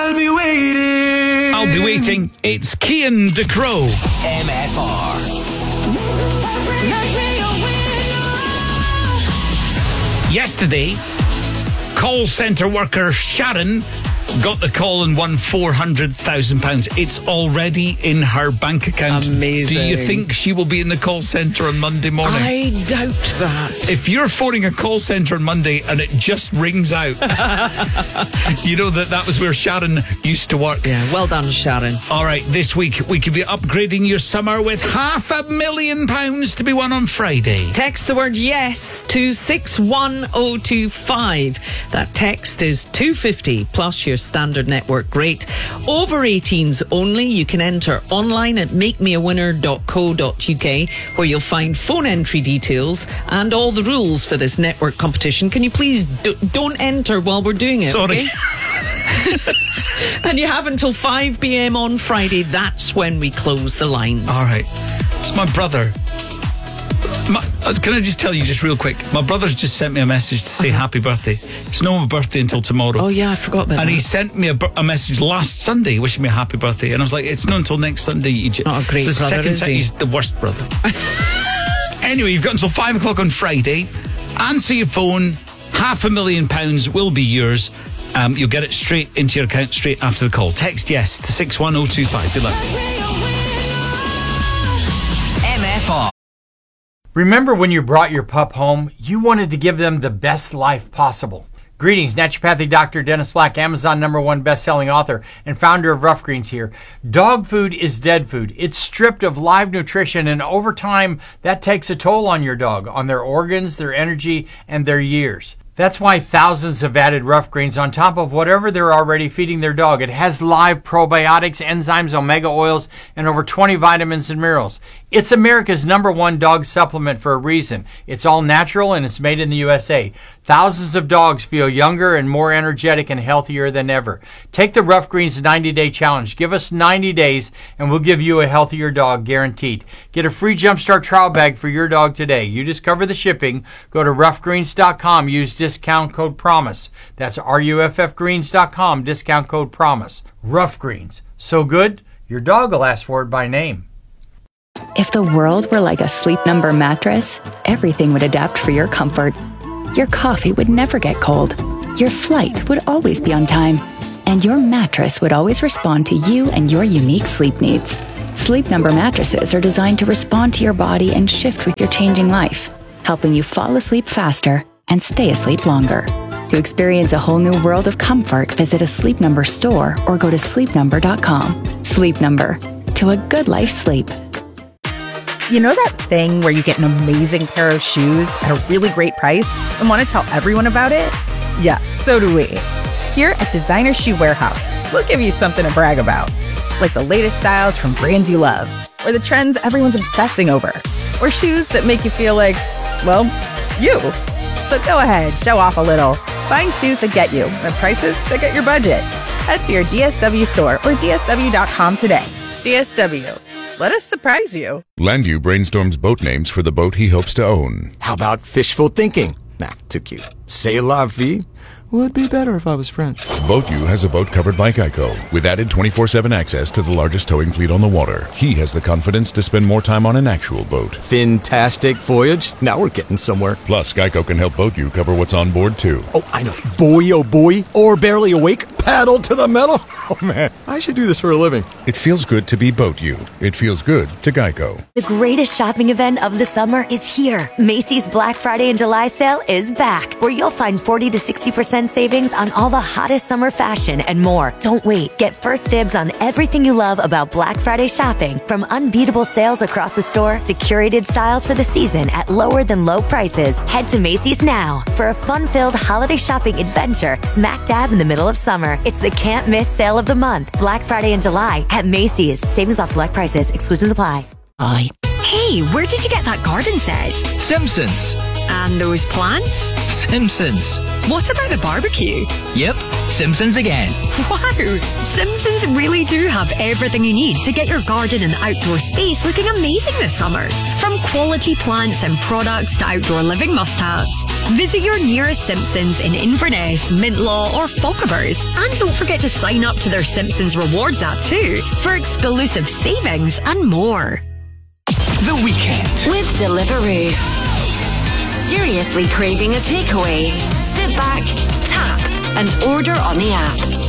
I'll be waiting. I'll be waiting. It's Cian DeCrow. MFR. Yesterday, call centre worker Sharon got the call and won £400,000. It's already in her bank account. Amazing. Do you think she will be in the call centre on Monday morning? I doubt that. If you're phoning a call centre on Monday and it just rings out, you know that was where Sharon used to work. Yeah, well done, Sharon. All right, this week we could be upgrading your summer with £500,000 to be won on Friday. Text the word yes to 61025. That text is $2.50 plus your standard network rate. Over 18s only. You can enter online at makemeawinner.co.uk, where you'll find phone entry details and all the rules for this network competition. Can you please don't enter while we're doing it? Sorry. Okay? And you have until 5 p.m. on Friday. That's when we close the lines. All right. It's my brother. Can I just tell you just real quick? My brother's just sent me a message to say happy birthday. It's not my birthday until tomorrow. Oh yeah, I forgot about that. And he sent me a message last Sunday wishing me a happy birthday. And I was like, it's not until next Sunday. Not a great it's the brother, second is time. he? He's the worst brother. Anyway, you've got until 5 o'clock on Friday. Answer your phone. £500,000 will be yours. You'll get it straight into your account straight after the call. Text yes to 61025. Good luck. MFR. Remember when you brought your pup home, you wanted to give them the best life possible. Greetings, naturopathic Dr. Dennis Black, Amazon #1 best-selling author and founder of Rough Greens here. Dog food is dead food. It's stripped of live nutrition, and over time, that takes a toll on your dog, on their organs, their energy, and their years. That's why thousands have added Rough Greens on top of whatever they're already feeding their dog. It has live probiotics, enzymes, omega oils, and over 20 vitamins and minerals. It's America's #1 dog supplement for a reason. It's all natural and it's made in the USA. Thousands of dogs feel younger and more energetic and healthier than ever. Take the Rough Greens 90-day challenge. Give us 90 days and we'll give you a healthier dog guaranteed. Get a free Jumpstart trial bag for your dog today. You just cover the shipping. Go to roughgreens.com. Use discount code PROMISE. That's ruffgreens.com. Discount code PROMISE. Rough Greens. So good, your dog will ask for it by name. If the world were like a Sleep Number mattress, everything would adapt for your comfort. Your coffee would never get cold. Your flight would always be on time. And your mattress would always respond to you and your unique sleep needs. Sleep Number mattresses are designed to respond to your body and shift with your changing life, helping you fall asleep faster and stay asleep longer. To experience a whole new world of comfort, visit a Sleep Number store or go to sleepnumber.com. Sleep Number. To a good life sleep. You know that thing where you get an amazing pair of shoes at a really great price and want to tell everyone about it? Yeah, so do we. Here at Designer Shoe Warehouse, we'll give you something to brag about. Like the latest styles from brands you love, or the trends everyone's obsessing over, or shoes that make you feel like, well, you. So go ahead, show off a little. Find shoes that get you at prices that get your budget. Head to your DSW store or DSW.com today. DSW. Let us surprise you. Landu brainstorms boat names for the boat he hopes to own. How about fishful thinking? Nah, too cute. C'est la vie? Would be better if I was French. BoatU has a boat covered by Geico, with added 24/7 access to the largest towing fleet on the water. He has the confidence to spend more time on an actual boat. Fantastic voyage. Now we're getting somewhere. Plus, Geico can help BoatU cover what's on board, too. Oh, I know. Boy, oh boy. Or barely awake. Paddle to the metal. Oh, man. I should do this for a living. It feels good to be BoatU. It feels good to Geico. The greatest shopping event of the summer is here. Macy's Black Friday and July sale is back, where you'll find 40 to 60% savings on all the hottest summer fashion and more. Don't wait. Get first dibs on everything you love about Black Friday shopping, from unbeatable sales across the store to curated styles for the season at lower than low prices. Head to Macy's now for a fun-filled holiday shopping adventure smack dab in the middle of summer. It's the can't miss sale of the month. Black Friday in July at Macy's. Savings off select prices. Exclusions apply. Bye. Hey, where did you get that garden set? Simpsons. And those plants? Simpsons. What about the barbecue? Yep, Simpsons again. Wow! Simpsons really do have everything you need to get your garden and outdoor space looking amazing this summer. From quality plants and products to outdoor living must-haves. Visit your nearest Simpsons in Inverness, Mintlaw or Fochabers. And don't forget to sign up to their Simpsons Rewards app too for exclusive savings and more. The Weekend. With Deliveroo. Seriously craving a takeaway? Sit back, tap, and order on the app.